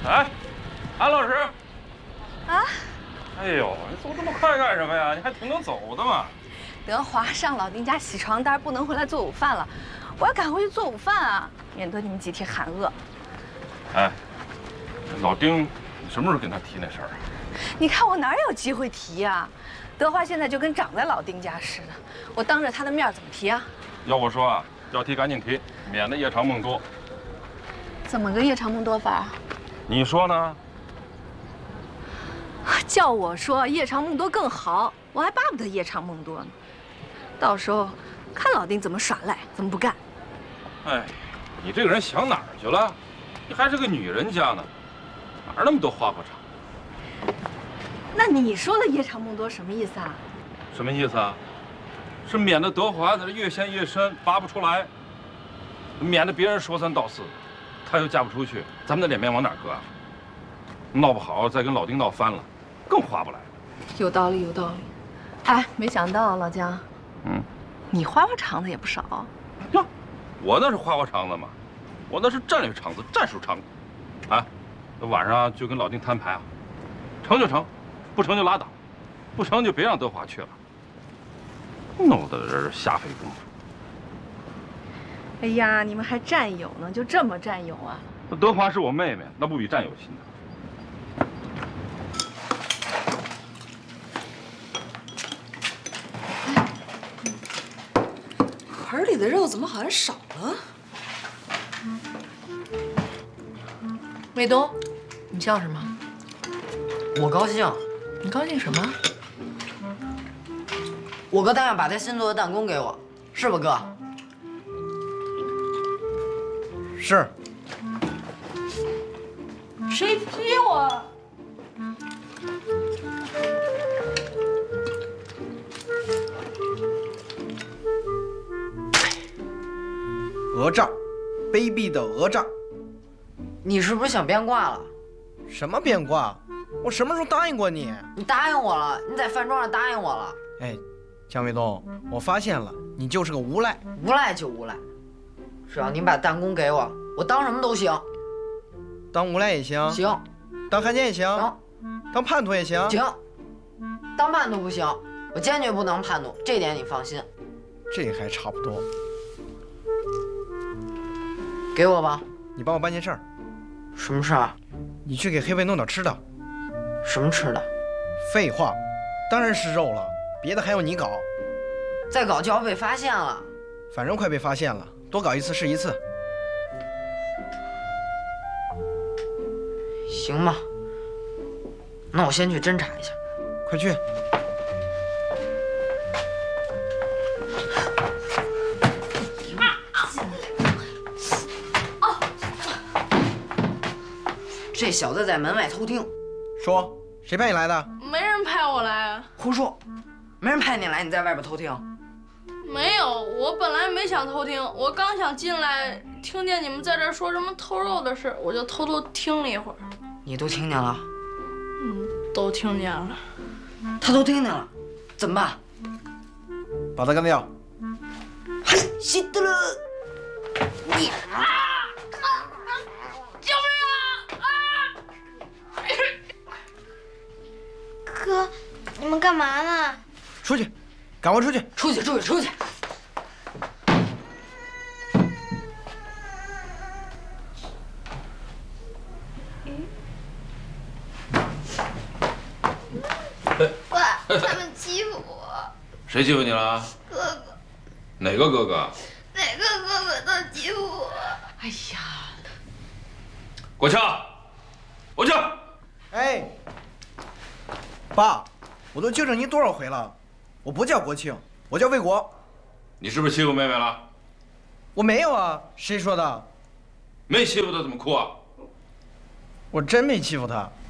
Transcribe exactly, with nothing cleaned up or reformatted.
哎，安老师。 啊？ 哎呦，你走这么快干什么呀？你还挺能走的嘛。 德华上老丁家洗床单，不能回来做午饭了，我要赶回去做午饭啊，免得你们集体喊饿。 哎，老丁，你什么时候跟他提那事儿啊？ 你看我哪有机会提呀？德华现在就跟长在老丁家似的，我当着他的面怎么提啊？ 要我说啊，要提赶紧提，免得夜长梦多。 怎么个夜长梦多法？ 你说呢？ 叫我说夜长梦多更好，我还巴不得夜长梦多呢。到时候看老丁怎么耍赖，怎么不干。 哎，你这个人想哪儿去了？你还是个女人家呢，哪儿那么多花花肠？ 那你说的夜长梦多什么意思啊？ 什么意思啊？是免得德华在这越陷越深，拔不出来，免得别人说三道四，他又嫁不出去，咱们的脸面往哪儿搁啊？闹不好再跟老丁闹翻了，更划不来。 有道理，有道理。哎，没想到老姜， 嗯， 你花花肠子也不少呀。我那是花花肠子嘛，我那是战略肠子、战术肠子。啊，晚上就跟老丁摊牌啊，成就成，不成就拉倒，不成就别让德华去了。弄得人瞎费功夫。 哎呀，你们还战友呢，就这么战友啊？ 德华是我妹妹，那不比战友亲呢。 盆里的肉怎么好像少了？卫东，你笑什么？ 我高兴。 你高兴什么？ 我哥答应把他新做的弹弓给我，是吧，哥？ 是。 谁踢我？ 讹诈，卑鄙的讹诈！ 你是不是想变卦了？ 什么变卦？我什么时候答应过你？ 你答应我了，你在饭桌上答应我了。 哎，姜卫东，我发现了，你就是个无赖。 无赖就无赖，只要你把弹弓给我，我当什么都行。 当无赖也行。 行。 当汉奸也行。 行。 当叛徒也行。 行。当叛徒不行，我坚决不能叛徒，这点你放心。 这还差不多。 给我吧。 你帮我办件事儿。 什么事儿？ 你去给黑贝弄点吃的。 什么吃的？ 废话，当然是肉了，别的还要你搞。 再搞就要被发现了。 反正快被发现了，多搞一次是一次。 行吧，那我先去侦查一下。 快去。这小子在门外偷听。说，谁派你来的？ 没人派我来。 胡说，没人派你来，你在外边偷听。 没有，我本来没想偷听，我刚想进来，听见你们在这说什么偷肉的事，我就偷偷听了一会儿。 你都听见了？ 嗯，都听见了。 他都听见了，怎么办？ 把他干掉。 嘿，西德勒，你啊！ 救命啊！啊！ 哥，你们干嘛呢？ 出去，赶快出去！ 出去，出去，出去！ 爸，他们欺负我。 谁欺负你了？ 哥哥。 哪个哥哥？ 哪个哥哥都欺负我。 哎呀， 国强，国强！ 哎，爸，我都纠正您多少回了，我不叫国庆，我叫卫国。 你是不是欺负妹妹了？ 我没有啊，谁说的？ 没欺负她怎么哭啊？ 我真没欺负她。